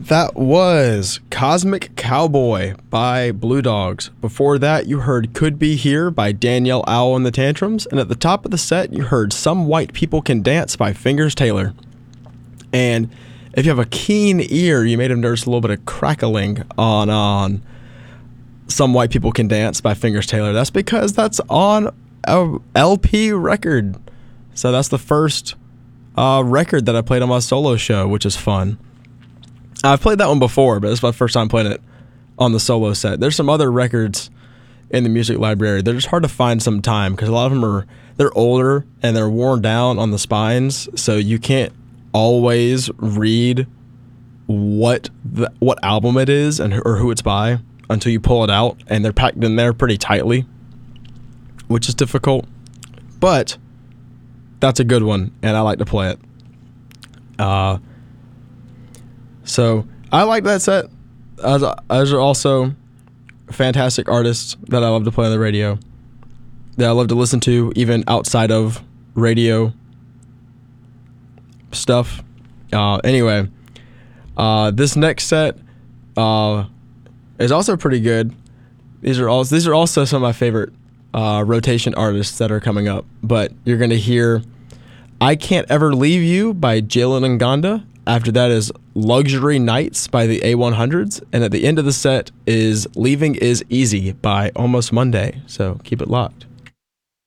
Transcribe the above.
That was Cosmic Cowboy by Blue Dogs. Before that, you heard Could Be Here by Danielle Owl and the Tantrums. And at the top of the set, you heard Some White People Can Dance by Fingers Taylor. And if you have a keen ear, you may have noticed a little bit of crackling on Some White People Can Dance by Fingers Taylor. That's because that's on a LP record. So that's the first record that I played on my solo show, which is fun. I've played that one before, but this is my first time playing it on the solo set. There's some other records in the music library. They're just hard to find some because a lot of them they're older and they're worn down on the spines, so you can't always read what album it is or who it's by until you pull it out, and they're packed in there pretty tightly, which is difficult. But that's a good one, and I like to play it. So I like that set. As are also fantastic artists that I love to play on the radio, that I love to listen to even outside of radio stuff. Anyway, this next set is also pretty good. These are also some of my favorite rotation artists that are coming up. But you're going to hear I Can't Ever Leave You by Jalen Nganda. After that is Luxury Nights by the A100s. And at the end of the set is Leaving Is Easy by Almost Monday. So keep it locked.